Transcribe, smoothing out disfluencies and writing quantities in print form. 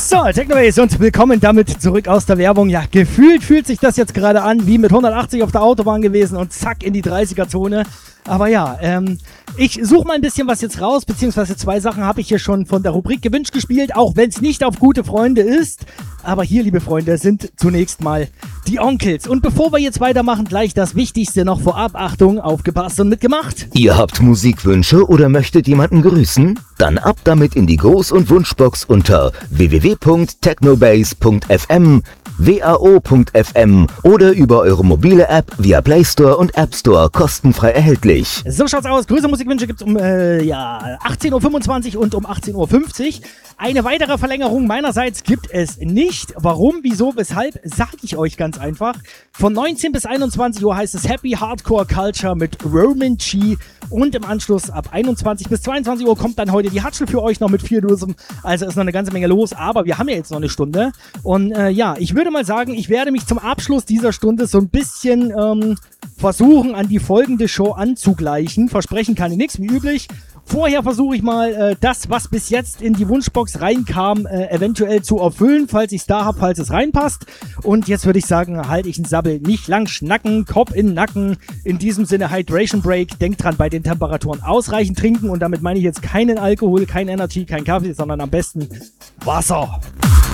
So, Technobase und willkommen damit zurück aus der Werbung. Ja, gefühlt fühlt sich das jetzt gerade an wie mit 180 auf der Autobahn gewesen und zack in die 30er-Zone. Aber ja, ich suche mal ein bisschen was jetzt raus, beziehungsweise 2 Sachen habe ich hier schon von der Rubrik gewünscht gespielt, auch wenn es nicht auf gute Freunde ist. Aber hier, liebe Freunde, sind zunächst mal die Onkels. Und bevor wir jetzt weitermachen, gleich das Wichtigste noch vorab. Achtung, aufgepasst und mitgemacht. Ihr habt Musikwünsche oder möchtet jemanden grüßen? Dann ab damit in die Gruß- und Wunschbox unter www.technobase.fm, wao.fm oder über eure mobile App via Play Store und App Store kostenfrei erhältlich. So schaut's aus. Grüße Musikwünsche gibt's um 18.25 Uhr und um 18.50 Uhr. Eine weitere Verlängerung meinerseits gibt es nicht. Warum, wieso, weshalb, sage ich euch ganz einfach. Von 19 bis 21 Uhr heißt es Happy Hardcore Culture mit Roman G. Und im Anschluss ab 21 bis 22 Uhr kommt dann heute die Hatschel für euch noch mit 4 Dosen. Also ist noch eine ganze Menge los, aber wir haben ja jetzt noch eine Stunde. Und ich würde mal sagen, ich werde mich zum Abschluss dieser Stunde so ein bisschen versuchen, an die folgende Show anzugleichen. Versprechen kann ich nichts, wie üblich. Vorher versuche ich mal, das, was bis jetzt in die Wunschbox reinkam, eventuell zu erfüllen, falls ich es da habe, falls es reinpasst. Und jetzt würde ich sagen, halte ich einen Sabbel. Nicht lang schnacken, Kopf in den Nacken. In diesem Sinne Hydration Break. Denkt dran, bei den Temperaturen ausreichend trinken. Und damit meine ich jetzt keinen Alkohol, kein Energy, kein Kaffee, sondern am besten Wasser.